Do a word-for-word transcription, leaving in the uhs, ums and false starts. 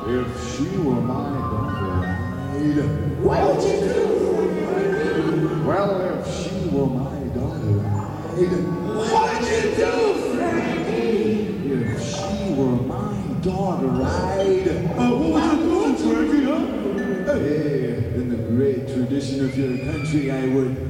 If she were my daughter, I'd... What would you do? Well, if she were my daughter, I'd... What would you do, Frankie? If she were my daughter, I'd... Uh, what would you do, Frankie, huh? Hey, in the great tradition of your country, I would